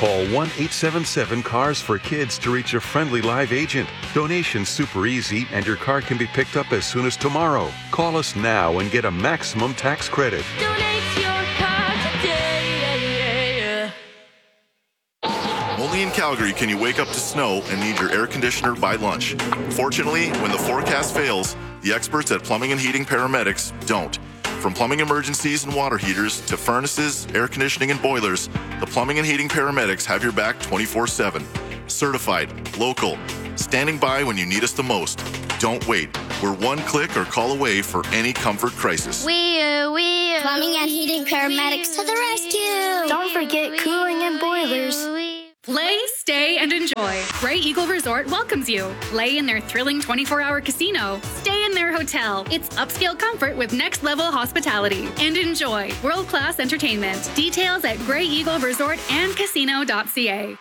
Call 1-877-CARS for Kids to reach a friendly live agent. Donation's super easy, and your car can be picked up as soon as tomorrow. Call us now and get a maximum tax credit. Donate your car today. Only in Calgary can you wake up to snow and need your air conditioner by lunch. Fortunately, when the forecast fails, the experts at Plumbing and Heating Paramedics don't. From plumbing emergencies and water heaters to furnaces, air conditioning, and boilers, the Plumbing and Heating Paramedics have your back 24/7. Certified, local, standing by when you need us the most. Don't wait. We're one click or call away for any comfort crisis. Plumbing and Heating Paramedics to the rescue. Don't forget cooling and boilers. Play, stay, and enjoy. Grey Eagle Resort welcomes you. Play in their thrilling 24-hour casino. Stay in their hotel. It's upscale comfort with next-level hospitality. And enjoy world-class entertainment. Details at greyeagleresortandcasino.ca.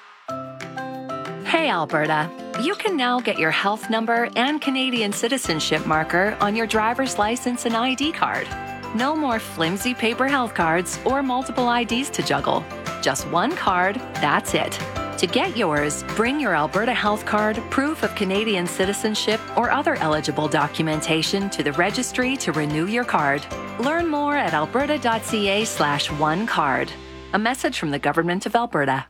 Hey, Alberta. You can now get your health number and Canadian citizenship marker on your driver's license and ID card. No more flimsy paper health cards or multiple IDs to juggle. Just one card, that's it. To get yours, bring your Alberta Health Card, proof of Canadian citizenship, or other eligible documentation to the registry to renew your card. Learn more at alberta.ca/onecard. A message from the Government of Alberta.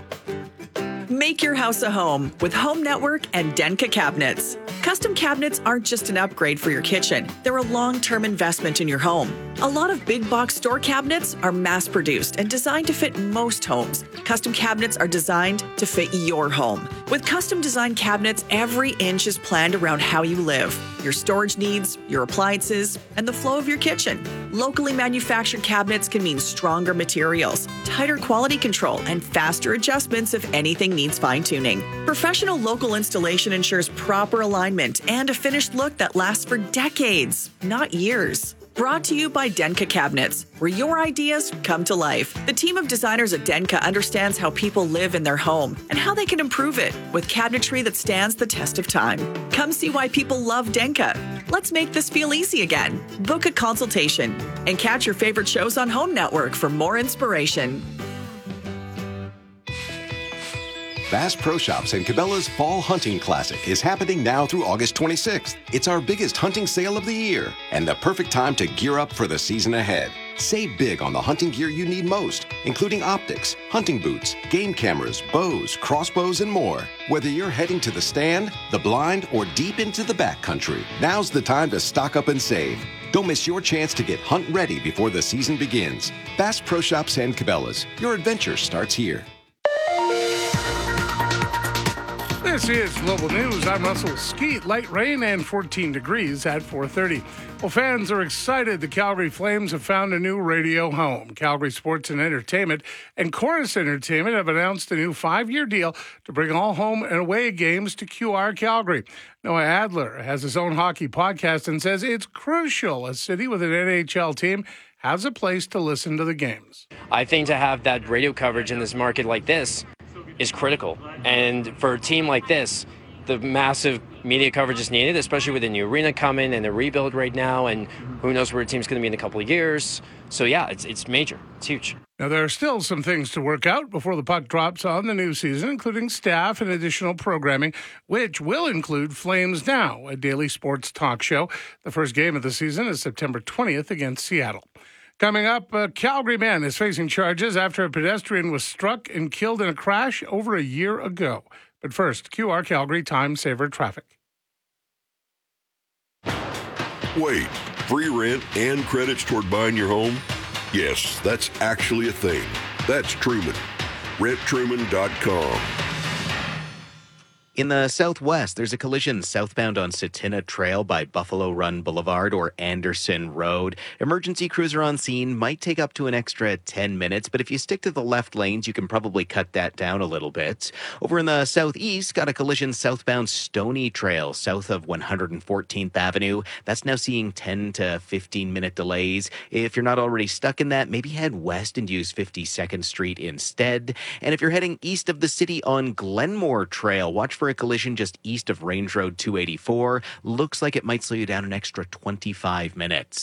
Make your house a home with Home Network and Denka cabinets. Custom cabinets aren't just an upgrade for your kitchen. They're a long-term investment in your home. A lot of big box store cabinets are mass-produced and designed to fit most homes. Custom cabinets are designed to fit your home. With custom design cabinets, every inch is planned around how you live, your storage needs, your appliances, and the flow of your kitchen. Locally manufactured cabinets can mean stronger materials, tighter quality control, and faster adjustments if anything needs fine-tuning. Professional local installation ensures proper alignment and a finished look that lasts for decades, not years. Brought to you by Denka Cabinets, where your ideas come to life. The team of designers at Denka understands how people live in their home and how they can improve it with cabinetry that stands the test of time. Come see why people love Denka. Let's make this feel easy again. Book a consultation and catch your favorite shows on Home Network for more inspiration. Bass Pro Shops and Cabela's Fall Hunting Classic is happening now through August 26th. It's our biggest hunting sale of the year and the perfect time to gear up for the season ahead. Save big on the hunting gear you need most, including optics, hunting boots, game cameras, bows, crossbows, and more. Whether you're heading to the stand, the blind, or deep into the backcountry, now's the time to stock up and save. Don't miss your chance to get hunt ready before the season begins. Bass Pro Shops and Cabela's. Your adventure starts here. This is Global News. I'm Russell Skeet. Light rain and 14 degrees at 4:30. Well, fans are excited. The Calgary Flames have found a new radio home. Calgary Sports and Entertainment and Chorus Entertainment have announced a new 5-year deal to bring all home and away games to QR Calgary. Noah Adler has his own hockey podcast and says it's crucial a city with an NHL team has a place to listen to the games. I think to have that radio coverage in this market like this is critical. And for a team like this, the massive media coverage is needed, especially with the new arena coming and the rebuild right now, and who knows where a team's going to be in a couple of years. So yeah, it's major. It's huge. Now, there are still some things to work out before the puck drops on the new season, including staff and additional programming, which will include Flames Now, a daily sports talk show. The first game of the season is September 20th against Seattle. Coming up, a Calgary man is facing charges after a pedestrian was struck and killed in a crash over a year ago. But first, QR Calgary Time Saver Traffic. Wait, free rent and credits toward buying your home? Yes, that's actually a thing. That's Truman. RentTruman.com. In the southwest, there's a collision southbound on Cetina Trail by Buffalo Run Boulevard or Anderson Road. Emergency crews are on scene, might take up to an extra 10 minutes, but if you stick to the left lanes, you can probably cut that down a little bit. Over in the southeast, got a collision southbound Stony Trail south of 114th Avenue. That's now seeing 10 to 15-minute delays. If you're not already stuck in that, maybe head west and use 52nd Street instead. And if you're heading east of the city on Glenmore Trail, watch for a collision just east of Range Road 284. Looks like it might slow you down an extra 25 minutes.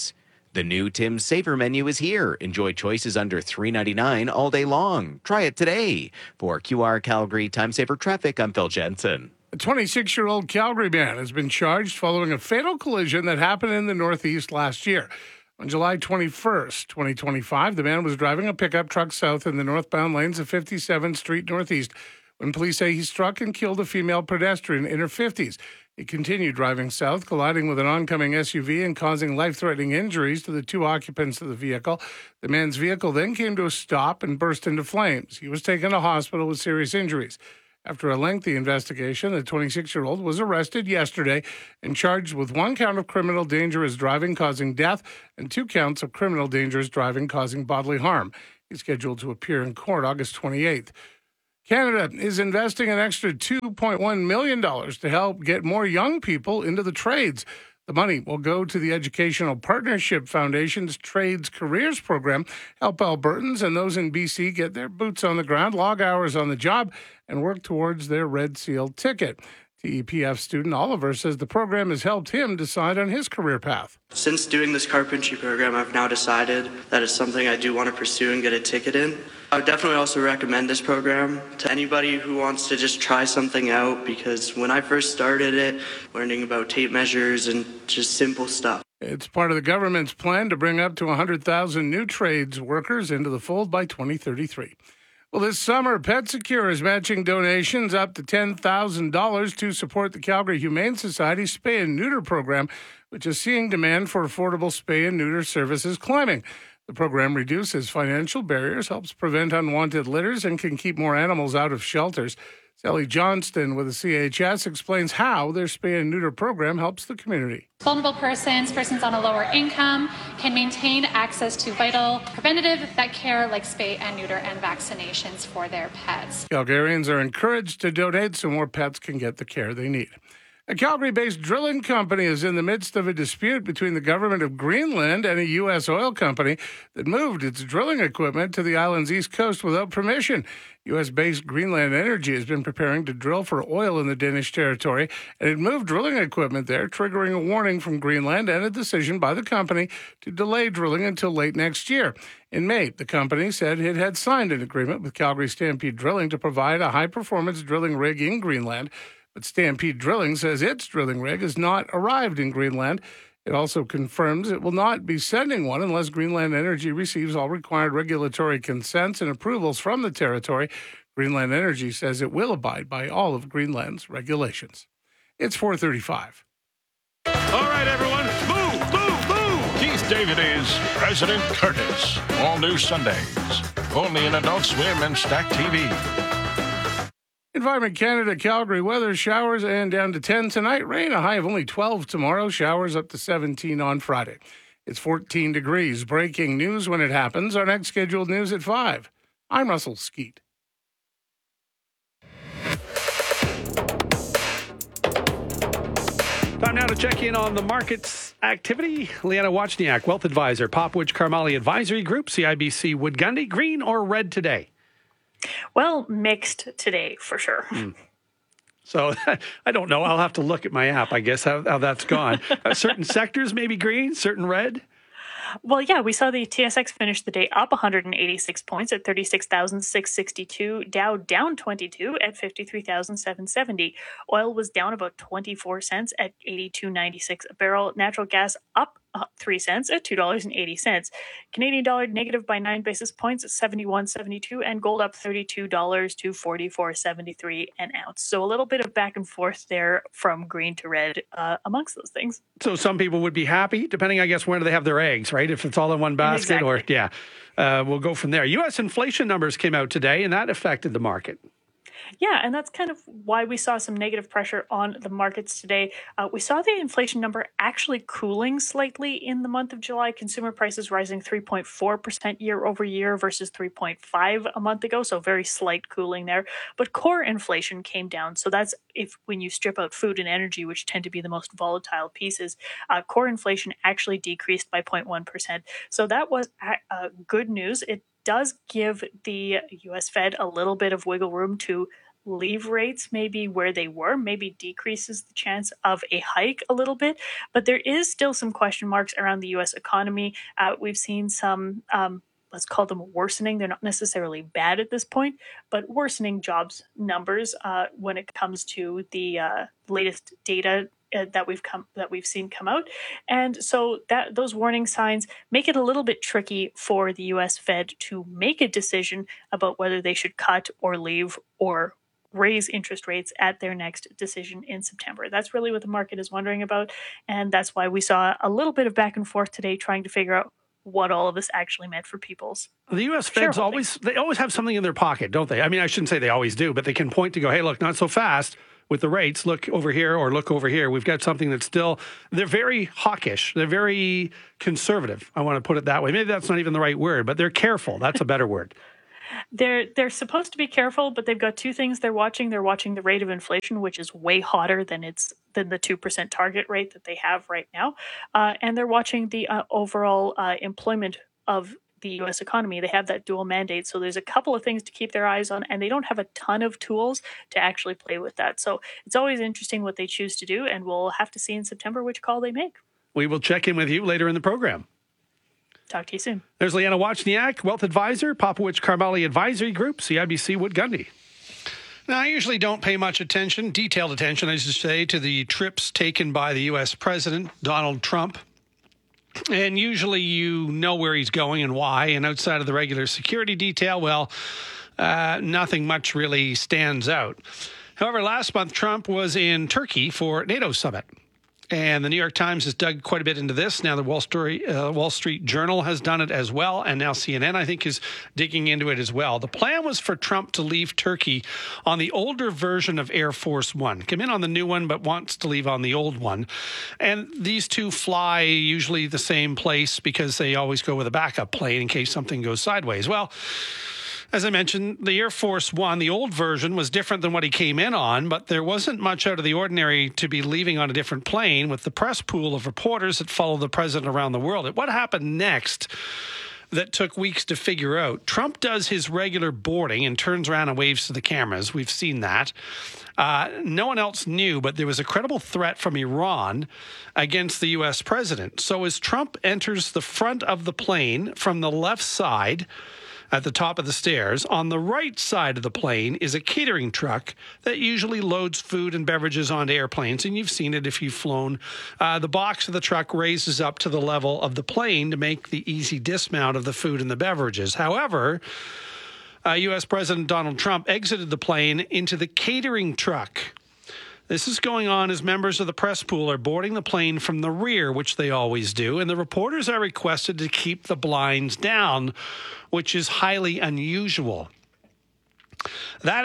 The new Tim's Saver menu is here. Enjoy choices under $3.99 all day long. Try it today. For QR Calgary Time Saver Traffic, I'm Phil Jensen. A 26-year-old Calgary man has been charged following a fatal collision that happened in the Northeast last year. On July 21st, 2025, the man was driving a pickup truck south in the northbound lanes of 57th Street Northeast when police say he struck and killed a female pedestrian in her 50s. He continued driving south, colliding with an oncoming SUV and causing life-threatening injuries to the two occupants of the vehicle. The man's vehicle then came to a stop and burst into flames. He was taken to hospital with serious injuries. After a lengthy investigation, the 26-year-old was arrested yesterday and charged with 1 count of criminal dangerous driving causing death and 2 counts of criminal dangerous driving causing bodily harm. He's scheduled to appear in court August 28th. Canada is investing an extra $2.1 million to help get more young people into the trades. The money will go to the Educational Partnership Foundation's Trades Careers Program, help Albertans and those in BC get their boots on the ground, log hours on the job, and work towards their Red Seal ticket. TEPF student Oliver says the program has helped him decide on his career path. Since doing this carpentry program, I've now decided that it's something I do want to pursue and get a ticket in. I would definitely also recommend this program to anybody who wants to just try something out, because when I first started it, learning about tape measures and just simple stuff. It's part of the government's plan to bring up to 100,000 new trades workers into the fold by 2033. Well, this summer, PetSecure is matching donations up to $10,000 to support the Calgary Humane Society's spay and neuter program, which is seeing demand for affordable spay and neuter services climbing. The program reduces financial barriers, helps prevent unwanted litters, and can keep more animals out of shelters. Sally Johnston with the CHS explains how their spay and neuter program helps the community. Vulnerable persons on a lower income can maintain access to vital preventative vet care like spay and neuter and vaccinations for their pets. Calgarians are encouraged to donate so more pets can get the care they need. A Calgary-based drilling company is in the midst of a dispute between the government of Greenland and a U.S. oil company that moved its drilling equipment to the island's east coast without permission. U.S.-based Greenland Energy has been preparing to drill for oil in the Danish territory, and it moved drilling equipment there, triggering a warning from Greenland and a decision by the company to delay drilling until late next year. In May, the company said it had signed an agreement with Calgary Stampede Drilling to provide a high-performance drilling rig in Greenland. But Stampede Drilling says its drilling rig has not arrived in Greenland. It also confirms it will not be sending one unless Greenland Energy receives all required regulatory consents and approvals from the territory. Greenland Energy says it will abide by all of Greenland's regulations. It's 4:35. All right, everyone, move, move, move! Keith David is President Curtis. All new Sundays. Only in Adult Swim and Stack TV. Environment Canada, Calgary weather, showers and down to 10 tonight. Rain, a high of only 12 tomorrow. Showers up to 17 on Friday. It's 14 degrees. Breaking news when it happens. Our next scheduled news at 5. I'm Russell Skeet. Time now to check in on the market's activity. Leanna Wachniak, Wealth Advisor, Popwich Karmali Advisory Group, CIBC Wood Gundy. Green or red today? Well, mixed today, for sure. So I don't know. I'll have to look at my app, I guess, how that's gone. Certain sectors maybe green, certain red? Well, yeah, we saw the TSX finish the day up 186 points at 36,662. Dow down 22 at 53,770. Oil was down about 24 cents at 82.96 a barrel. Natural gas up 3 cents at $2.80. Canadian dollar negative by 9 basis points at 71.72, and gold up $32 to 44.73 an ounce. So a little bit of back and forth there from green to red amongst those things. So some people would be happy, depending, I guess, where do they have their eggs, right? If it's all in one basket, exactly. We'll go from there. U.S. inflation numbers came out today, and that affected the market. Yeah, and that's kind of why we saw some negative pressure on the markets today. We saw the inflation number actually cooling slightly in the month of July. Consumer prices rising 3.4% year over year versus 3.5% a month ago, so very slight cooling there. But core inflation came down, so that's when you strip out food and energy, which tend to be the most volatile pieces. Core inflation actually decreased by 0.1%, so that was good news. It does give the U.S. Fed a little bit of wiggle room to leave rates maybe where they were, maybe decreases the chance of a hike a little bit. But there is still some question marks around the U.S. economy. We've seen some, let's call them worsening. They're not necessarily bad at this point, but worsening jobs numbers when it comes to the latest data that we've seen come out. And so that those warning signs make it a little bit tricky for the US Fed to make a decision about whether they should cut or leave or raise interest rates at their next decision in September. That's really what the market is wondering about. And that's why we saw a little bit of back and forth today trying to figure out what all of this actually meant for people's The U.S. Feds always have something in their pocket, don't they? I mean, I shouldn't say they always do, but they can point to go, hey, look, not so fast with the rates. Look over here or look over here. We've got something that's still, they're very hawkish. They're very conservative. I want to put it that way. Maybe that's not even the right word, but they're careful. That's a better word. They're supposed to be careful, but they've got two things they're watching. They're watching the rate of inflation, which is way hotter than the 2% target rate that they have right now. And they're watching the overall employment of the U.S. economy. They have that dual mandate. So there's a couple of things to keep their eyes on, and they don't have a ton of tools to actually play with that. So it's always interesting what they choose to do, and we'll have to see in September which call they make. We will check in with you later in the program. Talk to you soon. There's Leanna Wachniak, Wealth Advisor, Popowich Karmali Advisory Group, CIBC Wood Gundy. Now, I usually don't pay much attention, detailed attention, I should say, to the trips taken by the U.S. President, Donald Trump. And usually you know where he's going and why. And outside of the regular security detail, well, nothing much really stands out. However, last month, Trump was in Turkey for NATO summit. And the New York Times has dug quite a bit into this. Now, the Wall Street Journal has done it as well. And now CNN, I think, is digging into it as well. The plan was for Trump to leave Turkey on the older version of Air Force One. Come in on the new one, but wants to leave on the old one. And these two fly usually the same place because they always go with a backup plane in case something goes sideways. Well, as I mentioned, the Air Force One, the old version, was different than what he came in on, but there wasn't much out of the ordinary to be leaving on a different plane with the press pool of reporters that follow the president around the world. What happened next that took weeks to figure out? Trump does his regular boarding and turns around and waves to the cameras. We've seen that. No one else knew, but there was a credible threat from Iran against the U.S. president. So as Trump enters the front of the plane from the left side, at the top of the stairs, on the right side of the plane is a catering truck that usually loads food and beverages onto airplanes, and you've seen it if you've flown. The box of the truck raises up to the level of the plane to make the easy dismount of the food and the beverages. However, U.S. President Donald Trump exited the plane into the catering truck. This is going on as members of the press pool are boarding the plane from the rear, which they always do, and the reporters are requested to keep the blinds down, which is highly unusual. That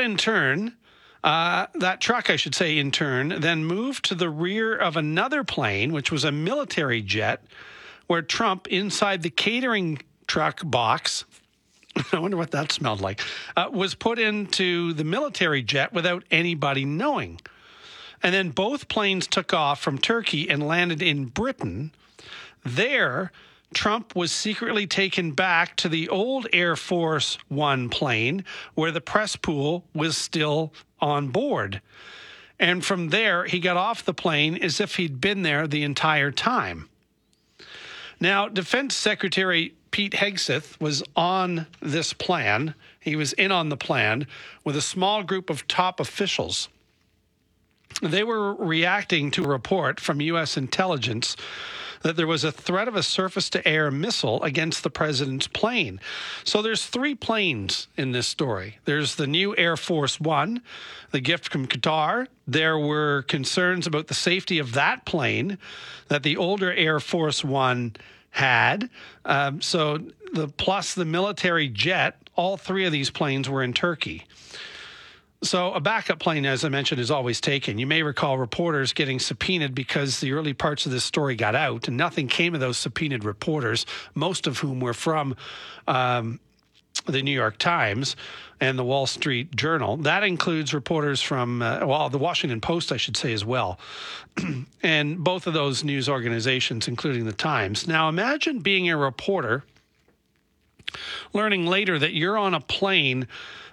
truck, I should say, in turn, then moved to the rear of another plane, which was a military jet, where Trump, inside the catering truck box, I wonder what that smelled like, was put into the military jet without anybody knowing. And then both planes took off from Turkey and landed in Britain. There, Trump was secretly taken back to the old Air Force One plane where the press pool was still on board. And from there, he got off the plane as if he'd been there the entire time. Now, Defense Secretary Pete Hegseth was on this plan. He was in on the plan with a small group of top officials. They were reacting to a report from U.S. intelligence that there was a threat of a surface-to-air missile against the president's plane. So there's three planes in this story. There's the new Air Force One, the gift from Qatar. There were concerns about the safety of that plane that the older Air Force One had. Plus the military jet, all three of these planes were in Turkey. So a backup plane, as I mentioned, is always taken. You may recall reporters getting subpoenaed because the early parts of this story got out and nothing came of those subpoenaed reporters, most of whom were from the New York Times and the Wall Street Journal. That includes reporters from, the Washington Post, I should say, as well. And both of those news organizations, including the Times. Now imagine being a reporter, learning later that you're on a plane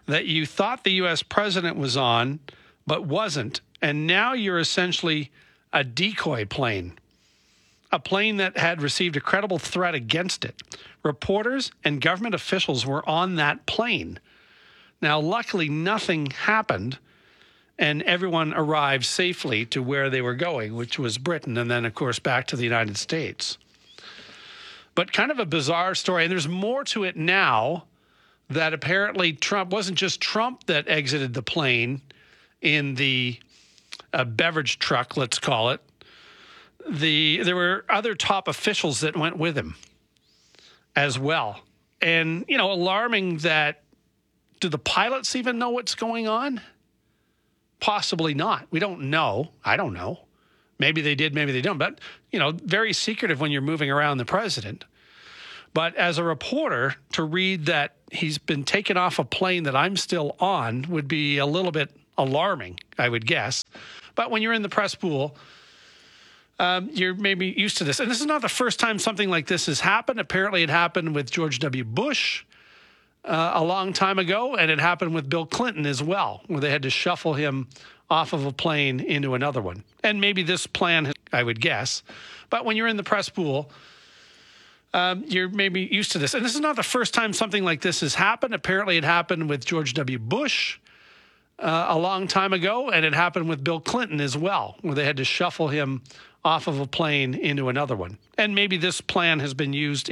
that you thought the U.S. president was on, but wasn't. And now you're essentially a decoy plane, a plane that had received a credible threat against it. Reporters and government officials were on that plane. Now, luckily, nothing happened, and everyone arrived safely to where they were going, which was Britain, and then, of course, back to the United States. But kind of a bizarre story, and there's more to it now, that apparently Trump wasn't just Trump that exited the plane in the beverage truck, let's call it. There were other top officials that went with him as well. And, alarming that, do the pilots even know what's going on? Possibly not. We don't know. I don't know. Maybe they did, maybe they don't. But, very secretive when you're moving around the president. But as a reporter, to read that he's been taken off a plane that I'm still on would be a little bit alarming, I would guess. But when you're in the press pool, you're maybe used to this. And this is not the first time something like this has happened. Apparently it happened with George W. Bush a long time ago, and it happened with Bill Clinton as well, where they had to shuffle him off of a plane into another one. And maybe this plan, I would guess. But when you're in the press pool, you're maybe used to this. And this is not the first time something like this has happened. Apparently it happened with George W. Bush a long time ago, and it happened with Bill Clinton as well, where they had to shuffle him off of a plane into another one. And maybe this plan has been used